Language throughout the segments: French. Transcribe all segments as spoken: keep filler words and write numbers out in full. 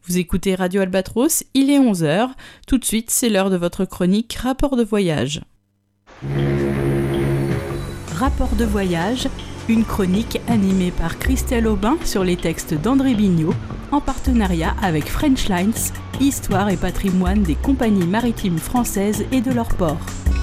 Vous écoutez Radio Albatros, il est onze heures. Tout de suite, c'est l'heure de votre chronique Rapport de voyage. Rapport de voyage, une chronique animée par Christelle Aubin sur les textes d'André Bignot, en partenariat avec French Lines, histoire et patrimoine des compagnies maritimes françaises et de leurs ports.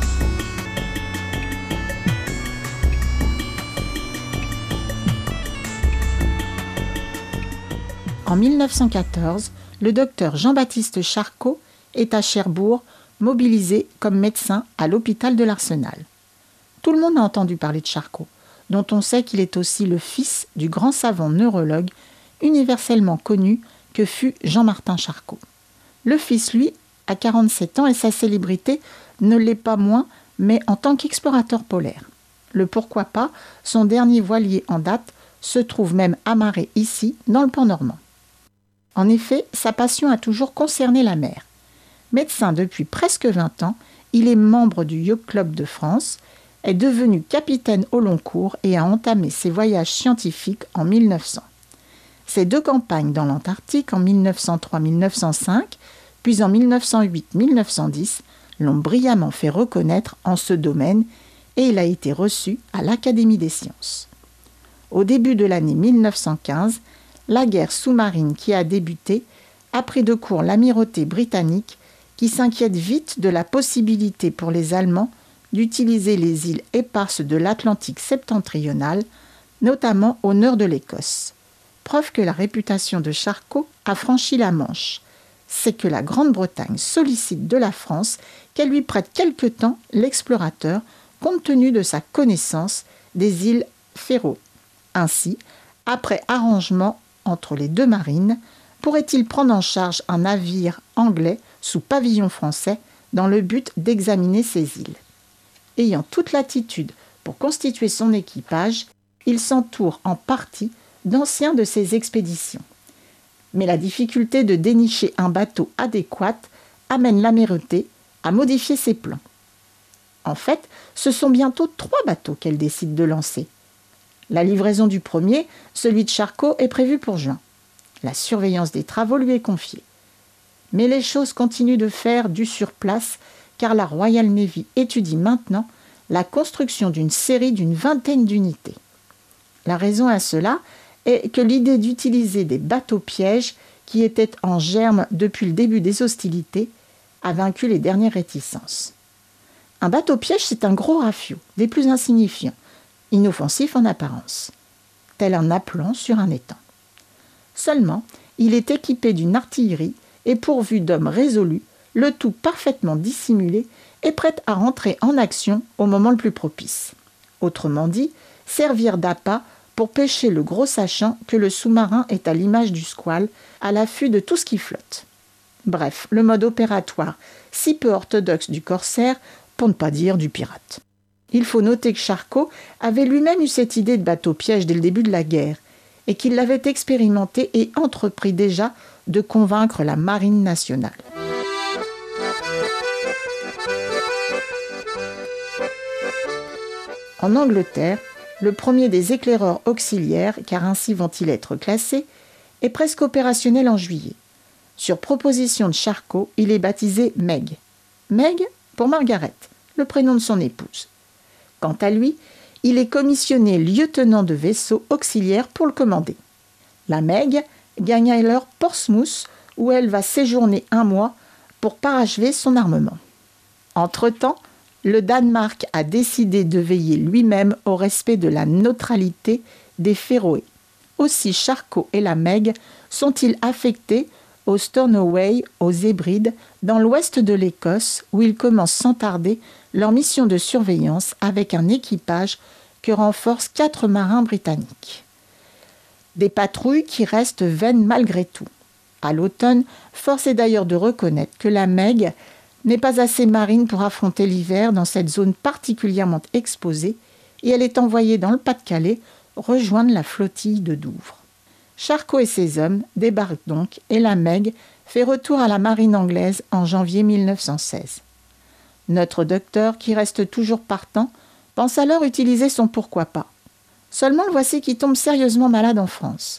En mille neuf cent quatorze, le docteur Jean-Baptiste Charcot est à Cherbourg, mobilisé comme médecin à l'hôpital de l'Arsenal. Tout le monde a entendu parler de Charcot, dont on sait qu'il est aussi le fils du grand savant neurologue universellement connu que fut Jean-Martin Charcot. Le fils, lui, a quarante-sept ans et sa célébrité ne l'est pas moins, mais en tant qu'explorateur polaire. Le pourquoi pas, son dernier voilier en date se trouve même amarré ici, dans le pan normand. En effet, sa passion a toujours concerné la mer. Médecin depuis presque vingt ans, il est membre du Yacht Club de France, est devenu capitaine au long cours et a entamé ses voyages scientifiques en mille neuf cents. Ses deux campagnes dans l'Antarctique en mille neuf cent trois mille neuf cent cinq, puis en mille neuf cent huit mille neuf cent dix, l'ont brillamment fait reconnaître en ce domaine et il a été reçu à l'Académie des sciences. Au début de l'année mille neuf cent quinze, la guerre sous-marine qui a débuté a pris de court l'amirauté britannique qui s'inquiète vite de la possibilité pour les Allemands d'utiliser les îles éparses de l'Atlantique septentrional, notamment au nord de l'Écosse. Preuve que la réputation de Charcot a franchi la Manche. C'est que la Grande-Bretagne sollicite de la France qu'elle lui prête quelque temps l'explorateur compte tenu de sa connaissance des îles Féroé. Ainsi, après arrangement entre les deux marines, pourrait-il prendre en charge un navire anglais sous pavillon français dans le but d'examiner ces îles. Ayant toute latitude pour constituer son équipage, il s'entoure en partie d'anciens de ses expéditions. Mais la difficulté de dénicher un bateau adéquat amène l'amirauté à modifier ses plans. En fait, ce sont bientôt trois bateaux qu'elle décide de lancer. La livraison du premier, celui de Charcot, est prévue pour juin. La surveillance des travaux lui est confiée. Mais les choses continuent de faire du surplace car la Royal Navy étudie maintenant la construction d'une série d'une vingtaine d'unités. La raison à cela est que l'idée d'utiliser des bateaux-pièges qui étaient en germe depuis le début des hostilités a vaincu les dernières réticences. Un bateau-piège, c'est un gros rafio, des plus insignifiants, inoffensif en apparence, tel un appelant sur un étang. Seulement, il est équipé d'une artillerie et pourvu d'hommes résolus, le tout parfaitement dissimulé et prêt à rentrer en action au moment le plus propice. Autrement dit, servir d'appât pour pêcher le gros sachant que le sous-marin est à l'image du squale, à l'affût de tout ce qui flotte. Bref, le mode opératoire si peu orthodoxe du corsaire, pour ne pas dire du pirate. Il faut noter que Charcot avait lui-même eu cette idée de bateau-piège dès le début de la guerre et qu'il l'avait expérimenté et entrepris déjà de convaincre la marine nationale. En Angleterre, le premier des éclaireurs auxiliaires, car ainsi vont-ils être classés, est presque opérationnel en juillet. Sur proposition de Charcot, il est baptisé Meg. Meg pour Margaret, le prénom de son épouse. Quant à lui, il est commissionné lieutenant de vaisseau auxiliaire pour le commander. La Meg gagne alors Portsmouth, où elle va séjourner un mois pour parachever son armement. Entre-temps, le Danemark a décidé de veiller lui-même au respect de la neutralité des Féroé. Aussi Charcot et la Meg sont-ils affectés au Stornoway, aux Hébrides, dans l'ouest de l'Écosse, où ils commencent sans tarder leur mission de surveillance avec un équipage que renforcent quatre marins britanniques. Des patrouilles qui restent vaines malgré tout. À l'automne, force est d'ailleurs de reconnaître que la Meg n'est pas assez marine pour affronter l'hiver dans cette zone particulièrement exposée et elle est envoyée dans le Pas-de-Calais rejoindre la flottille de Douvres. Charcot et ses hommes débarquent donc et la Meg fait retour à la marine anglaise en janvier mille neuf cent seize. Notre docteur, qui reste toujours partant, pense alors utiliser son pourquoi pas. Seulement le voici qui tombe sérieusement malade en France.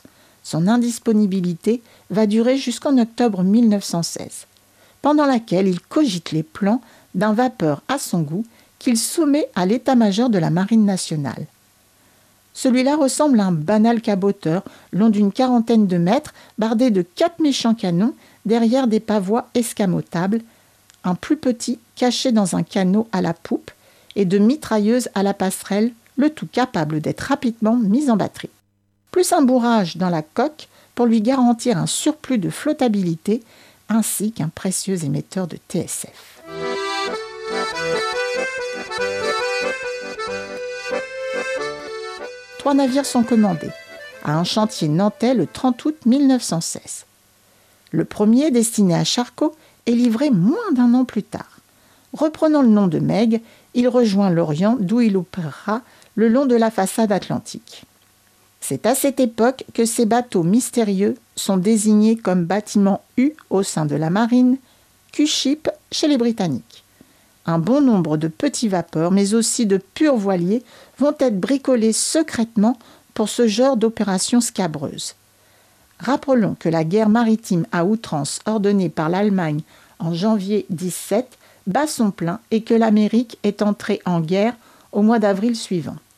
Son indisponibilité va durer jusqu'en octobre mille neuf cent seize, pendant laquelle il cogite les plans d'un vapeur à son goût qu'il soumet à l'état-major de la Marine nationale. Celui-là ressemble à un banal caboteur long d'une quarantaine de mètres, bardé de quatre méchants canons derrière des pavois escamotables, un plus petit caché dans un canot à la poupe et de mitrailleuses à la passerelle, le tout capable d'être rapidement mis en batterie. Plus un bourrage dans la coque pour lui garantir un surplus de flottabilité ainsi qu'un précieux émetteur de T S F. Trois navires sont commandés à un chantier nantais le trente août mille neuf cent seize. Le premier, destiné à Charcot, est livré moins d'un an plus tard. Reprenant le nom de Meg, il rejoint l'Orient d'où il opérera le long de la façade atlantique. C'est à cette époque que ces bateaux mystérieux sont désignés comme bâtiments U au sein de la marine, Q-ship chez les Britanniques. Un bon nombre de petits vapeurs, mais aussi de purs voiliers, vont être bricolés secrètement pour ce genre d'opération scabreuse. Rappelons que la guerre maritime à outrance ordonnée par l'Allemagne en janvier dix-sept bat son plein et que l'Amérique est entrée en guerre au mois d'avril suivant.